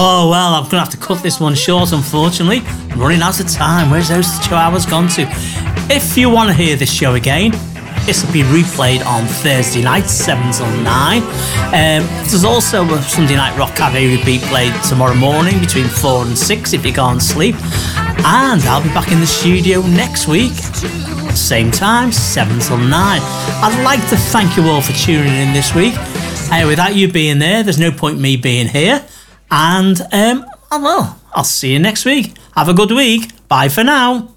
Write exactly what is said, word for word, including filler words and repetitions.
Oh, well, I'm going to have to cut this one short, unfortunately. I'm running out of time. Where's those two hours gone to? If you want to hear this show again, this will be replayed on Thursday night, seven till nine. Um, there's also a Sunday Night Rock Cafe repeat played tomorrow morning between four and six if you can't sleep. And I'll be back in the studio next week, same time, seven till nine. I'd like to thank you all for tuning in this week. Uh, without you being there, there's no point me being here. And, um, well, I'll see you next week. Have a good week. Bye for now.